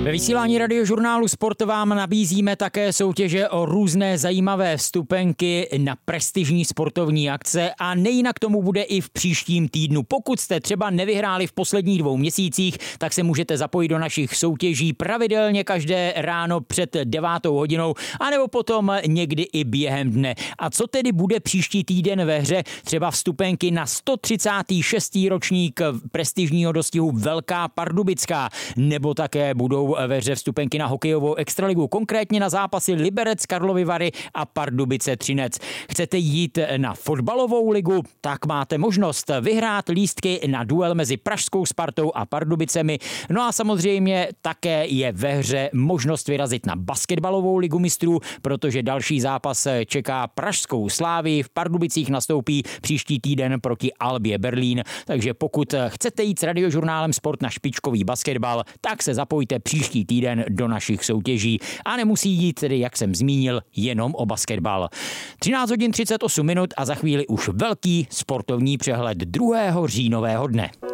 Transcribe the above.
Ve vysílání Radiožurnálu Sport vám nabízíme také soutěže o různé zajímavé vstupenky na prestižní sportovní akce a nejinak tomu bude i v příštím týdnu. Pokud jste třeba nevyhráli v posledních 2 měsících, tak se můžete zapojit do našich soutěží pravidelně každé ráno před 9 hodinou, anebo potom někdy i během dne. A co tedy bude příští týden ve hře? Třeba vstupenky na 136. ročník prestižního dostihu Velká Pardubická, nebo také budou ve hře vstupenky na hokejovou extraligu, konkrétně na zápasy Liberec Karlovy Vary a Pardubice Třinec. Chcete jít na fotbalovou ligu? Tak máte možnost vyhrát lístky na duel mezi pražskou Spartou a Pardubicemi. No a samozřejmě také je ve hře možnost vyrazit na basketbalovou ligu mistrů, protože další zápas čeká pražskou Slávii. V Pardubicích nastoupí příští týden proti Albě Berlín. Takže pokud chcete jít s Radiožurnálem Sport na špičkový basketbal, tak se zapojte příští týden do našich soutěží. A nemusí jít tedy, jak jsem zmínil, jenom o basketbal. 13 hodin 38 minut a za chvíli už velký sportovní přehled 2. říjnového dne.